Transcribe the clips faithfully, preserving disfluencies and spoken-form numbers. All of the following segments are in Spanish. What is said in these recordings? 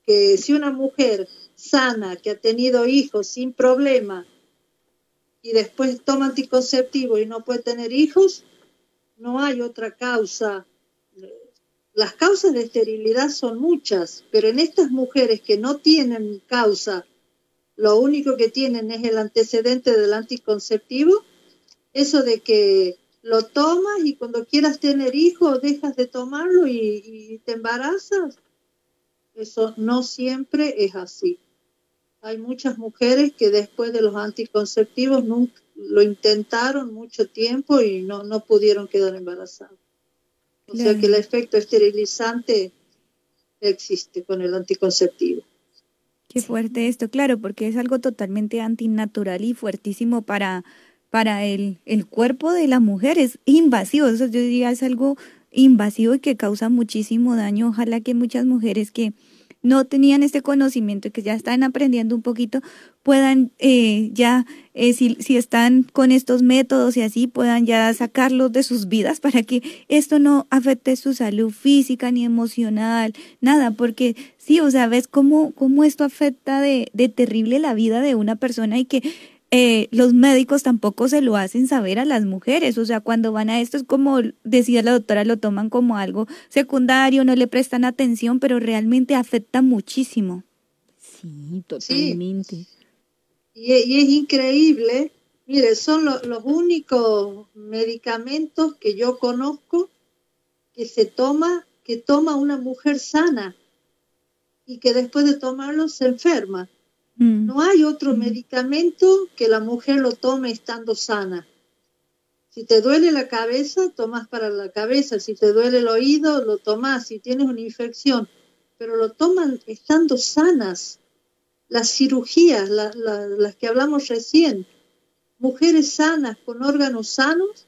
que si una mujer sana, que ha tenido hijos sin problema, y después toma anticonceptivo y no puede tener hijos, no hay otra causa. Las causas de esterilidad son muchas, pero en estas mujeres que no tienen causa, lo único que tienen es el antecedente del anticonceptivo, eso de que lo tomas y cuando quieras tener hijos dejas de tomarlo y, y te embarazas, eso no siempre es así. Hay muchas mujeres que después de los anticonceptivos nunca, lo intentaron mucho tiempo y no, no pudieron quedar embarazadas. O Claro. sea que el efecto esterilizante existe con el anticonceptivo. Qué fuerte esto, claro, porque es algo totalmente antinatural y fuertísimo para, para el, el cuerpo de la mujer, es invasivo, eso yo diría es algo invasivo y que causa muchísimo daño. Ojalá que muchas mujeres que no tenían este conocimiento y que ya están aprendiendo un poquito, puedan eh, ya, eh, si, si están con estos métodos y así, puedan ya sacarlos de sus vidas para que esto no afecte su salud física ni emocional, nada, porque sí, o sea, ves cómo, cómo esto afecta de, de terrible la vida de una persona y que eh, los médicos tampoco se lo hacen saber a las mujeres, o sea, cuando van a esto es como decía la doctora, lo toman como algo secundario, no le prestan atención, pero realmente afecta muchísimo. Sí, totalmente. Sí, y, y es increíble, mire, son lo, los únicos medicamentos que yo conozco que se toma, que toma una mujer sana y que después de tomarlo se enferma. Mm. No hay otro medicamento que la mujer lo tome estando sana. Si te duele la cabeza, tomas para la cabeza. Si te duele el oído, lo tomas. Si tienes una infección, pero lo toman estando sanas. Las cirugías, la, la, las que hablamos recién, mujeres sanas con órganos sanos,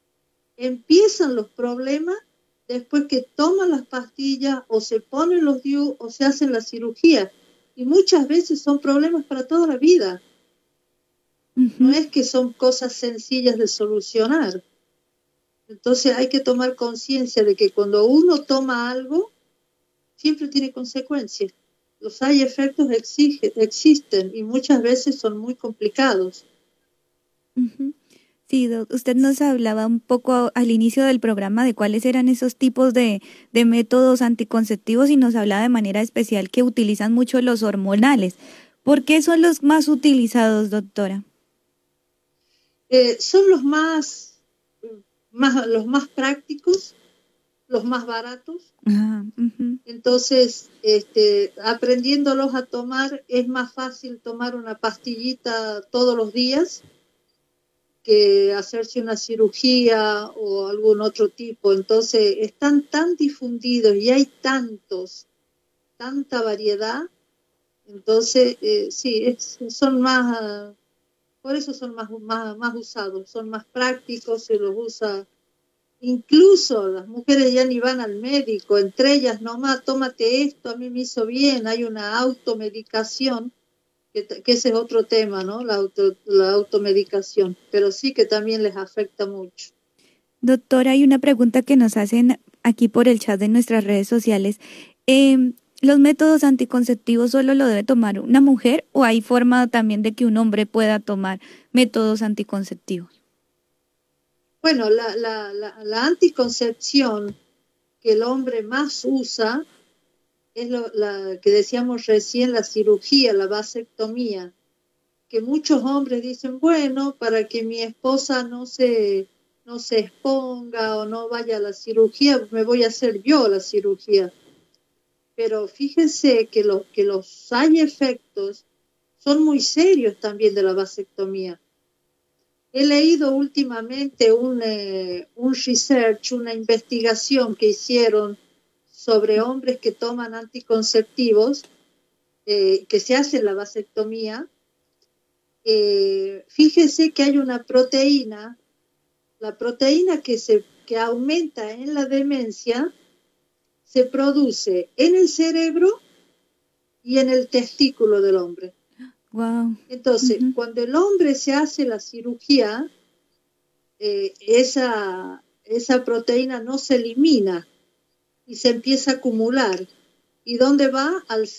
empiezan los problemas después que toman las pastillas o se ponen los D I U o se hacen la cirugía. Y muchas veces son problemas para toda la vida. Uh-huh. No es que son cosas sencillas de solucionar. Entonces hay que tomar conciencia de que cuando uno toma algo, siempre tiene consecuencias. Los side efectos exige, existen y muchas veces son muy complicados. Uh-huh. Sí, usted nos hablaba un poco al inicio del programa de cuáles eran esos tipos de, de métodos anticonceptivos y nos hablaba de manera especial que utilizan mucho los hormonales. ¿Por qué son los más utilizados, doctora? Eh, son los más, más, los más prácticos, los más baratos. Ah, uh-huh. Entonces, este, aprendiéndolos a tomar, es más fácil tomar una pastillita todos los días que hacerse una cirugía o algún otro tipo. Entonces, están tan difundidos y hay tantos, tanta variedad. Entonces, eh, sí, es, son más, uh, por eso son más, más, más usados, son más prácticos, se los usa. Incluso las mujeres ya ni van al médico, entre ellas nomás, tómate esto, a mí me hizo bien, hay una automedicación, que, que ese es otro tema, ¿no? La, auto, la automedicación, pero sí que también les afecta mucho. Doctora, hay una pregunta que nos hacen aquí por el chat de nuestras redes sociales. Eh, ¿Los métodos anticonceptivos solo lo debe tomar una mujer o hay forma también de que un hombre pueda tomar métodos anticonceptivos? Bueno, la, la, la, la anticoncepción que el hombre más usa es lo, la que decíamos recién, la cirugía, la vasectomía, que muchos hombres dicen, bueno, para que mi esposa no se, no se exponga o no vaya a la cirugía, me voy a hacer yo la cirugía. Pero fíjense que, lo, que los side efectos son muy serios también de la vasectomía. He leído últimamente un, eh, un research, una investigación que hicieron sobre hombres que toman anticonceptivos, eh, que se hace la vasectomía. Eh, fíjese que hay una proteína, la proteína que, se, que aumenta en la demencia, se produce en el cerebro y en el testículo del hombre. Wow. Entonces, uh-huh. cuando el hombre se hace la cirugía, eh, esa, esa proteína no se elimina y se empieza a acumular. ¿Y dónde va? Al